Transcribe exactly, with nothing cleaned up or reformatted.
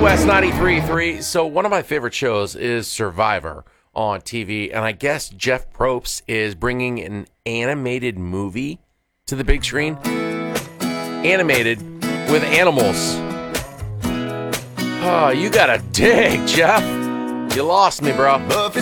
West ninety-three point three. So one of my favorite shows is Survivor on T V, and I guess Jeff Probst is bringing an animated movie to the big screen. Animated with animals. Oh, you gotta dig, Jeff. You lost me, bro.